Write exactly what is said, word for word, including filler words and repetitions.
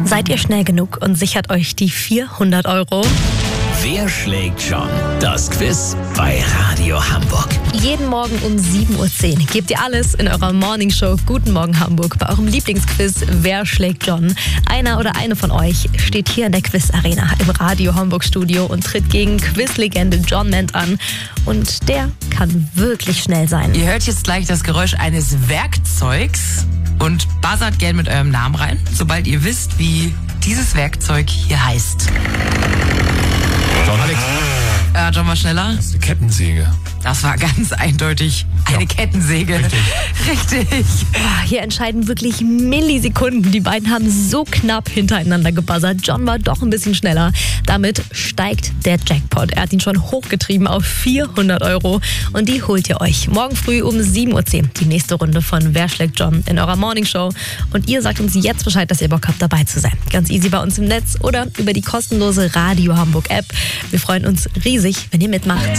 Seid ihr schnell genug und sichert euch die vierhundert Euro? Wer schlägt John? Das Quiz bei Radio Hamburg. Jeden Morgen um sieben Uhr zehn gebt ihr alles in eurer Morningshow Guten Morgen Hamburg bei eurem Lieblingsquiz Wer schlägt John? Einer oder eine von euch steht hier in der Quiz-Arena im Radio Hamburg Studio und tritt gegen Quizlegende John Ment an. Und der kann wirklich schnell sein. Ihr hört jetzt gleich das Geräusch eines Werkzeugs und buzzert gern mit eurem Namen rein, sobald ihr wisst, wie dieses Werkzeug hier heißt. John, Alex. Ja, John war schneller. Das ist eine Kettensäge. Das war ganz eindeutig eine Ja. Kettensäge. Richtig. Richtig. Boah, hier entscheiden wirklich Millisekunden. Die beiden haben so knapp hintereinander gebuzzert. John war doch ein bisschen schneller. Damit steigt der Jackpot. Er hat ihn schon hochgetrieben auf vierhundert Euro. Und die holt ihr euch morgen früh um sieben Uhr zehn. Die nächste Runde von Wer schlägt John in eurer Morningshow. Und ihr sagt uns jetzt Bescheid, dass ihr Bock habt, dabei zu sein. Ganz easy bei uns im Netz oder über die kostenlose Radio Hamburg App. Wir freuen uns riesig, wenn ihr mitmacht.